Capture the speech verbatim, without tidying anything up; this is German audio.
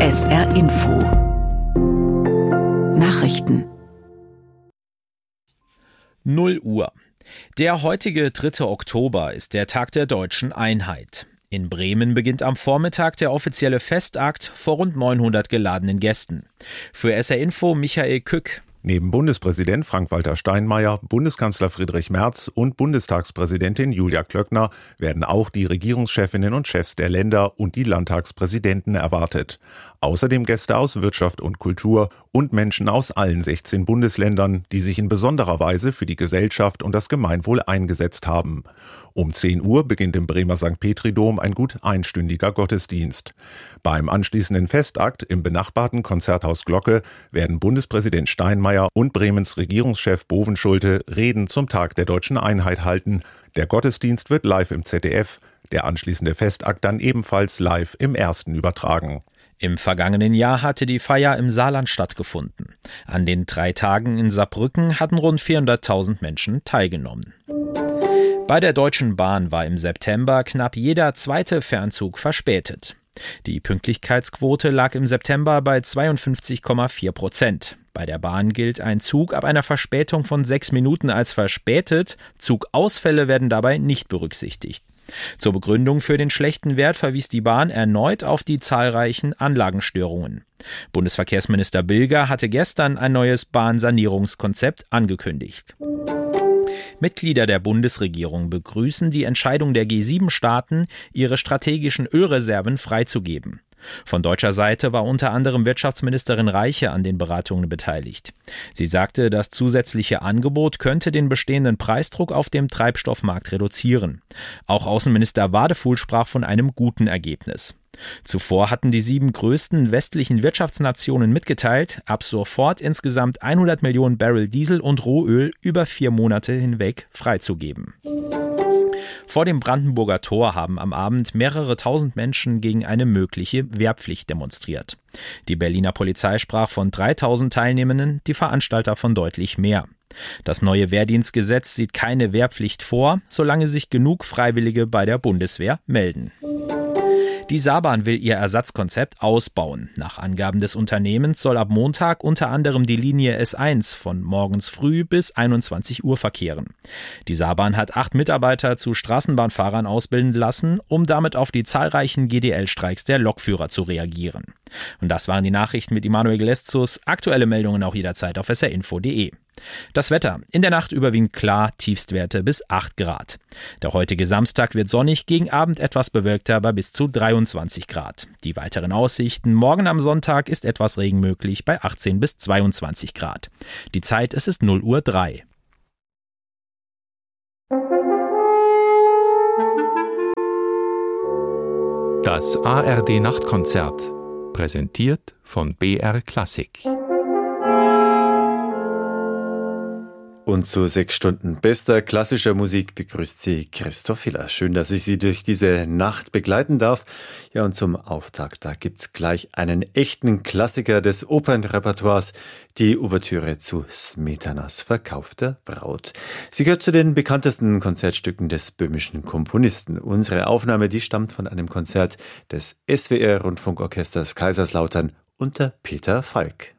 S R Info Nachrichten null Uhr. Der heutige dritte Oktober ist der Tag der deutschen Einheit. In Bremen beginnt am Vormittag der offizielle Festakt vor rund neunhundert geladenen Gästen. Für S R Info Michael Kück. Neben Bundespräsident Frank-Walter Steinmeier, Bundeskanzler Friedrich Merz und Bundestagspräsidentin Julia Klöckner werden auch die Regierungschefinnen und Chefs der Länder und die Landtagspräsidenten erwartet. Außerdem Gäste aus Wirtschaft und Kultur und Menschen aus allen sechzehn Bundesländern, die sich in besonderer Weise für die Gesellschaft und das Gemeinwohl eingesetzt haben. Um zehn Uhr beginnt im Bremer Sankt Petri-Dom ein gut einstündiger Gottesdienst. Beim anschließenden Festakt im benachbarten Konzerthaus Glocke werden Bundespräsident Steinmeier und Bremens Regierungschef Bovenschulte Reden zum Tag der deutschen Einheit halten. Der Gottesdienst wird live im Z D F, der anschließende Festakt dann ebenfalls live im Ersten übertragen. Im vergangenen Jahr hatte die Feier im Saarland stattgefunden. An den drei Tagen in Saarbrücken hatten rund vierhunderttausend Menschen teilgenommen. Bei der Deutschen Bahn war im September knapp jeder zweite Fernzug verspätet. Die Pünktlichkeitsquote lag im September bei zweiundfünfzig Komma vier Prozent. Bei der Bahn gilt ein Zug ab einer Verspätung von sechs Minuten als verspätet. Zugausfälle werden dabei nicht berücksichtigt. Zur Begründung für den schlechten Wert verwies die Bahn erneut auf die zahlreichen Anlagenstörungen. Bundesverkehrsminister Bilger hatte gestern ein neues Bahnsanierungskonzept angekündigt. Mitglieder der Bundesregierung begrüßen die Entscheidung der G sieben Staaten, ihre strategischen Ölreserven freizugeben. Von deutscher Seite war unter anderem Wirtschaftsministerin Reiche an den Beratungen beteiligt. Sie sagte, das zusätzliche Angebot könnte den bestehenden Preisdruck auf dem Treibstoffmarkt reduzieren. Auch Außenminister Wadefuhl sprach von einem guten Ergebnis. Zuvor hatten die sieben größten westlichen Wirtschaftsnationen mitgeteilt, ab sofort insgesamt hundert Millionen Barrel Diesel und Rohöl über vier Monate hinweg freizugeben. Vor dem Brandenburger Tor haben am Abend mehrere tausend Menschen gegen eine mögliche Wehrpflicht demonstriert. Die Berliner Polizei sprach von dreitausend Teilnehmenden, die Veranstalter von deutlich mehr. Das neue Wehrdienstgesetz sieht keine Wehrpflicht vor, solange sich genug Freiwillige bei der Bundeswehr melden. Die Saarbahn will ihr Ersatzkonzept ausbauen. Nach Angaben des Unternehmens soll ab Montag unter anderem die Linie S eins von morgens früh bis einundzwanzig Uhr verkehren. Die Saarbahn hat acht Mitarbeiter zu Straßenbahnfahrern ausbilden lassen, um damit auf die zahlreichen G D L-Streiks der Lokführer zu reagieren. Und das waren die Nachrichten mit Immanuel Geleszus. Aktuelle Meldungen auch jederzeit auf s r info punkt d e. Das Wetter. In der Nacht überwiegend klar, Tiefstwerte bis acht Grad. Der heutige Samstag wird sonnig, gegen Abend etwas bewölkter bei bis zu dreiundzwanzig Grad. Die weiteren Aussichten. Morgen am Sonntag ist etwas Regen möglich bei achtzehn bis zweiundzwanzig Grad. Die Zeit, es ist null Uhr drei. Das A R D-Nachtkonzert, präsentiert von B R Klassik. Und zu sechs Stunden bester klassischer Musik begrüßt Sie Christoph Hiller. Schön, dass ich Sie durch diese Nacht begleiten darf. Ja, und zum Auftakt, da gibt's gleich einen echten Klassiker des Opernrepertoires, die Ouvertüre zu Smetanas Verkauf der Braut. Sie gehört zu den bekanntesten Konzertstücken des böhmischen Komponisten. Unsere Aufnahme, die stammt von einem Konzert des S W R-Rundfunkorchesters Kaiserslautern unter Peter Falk.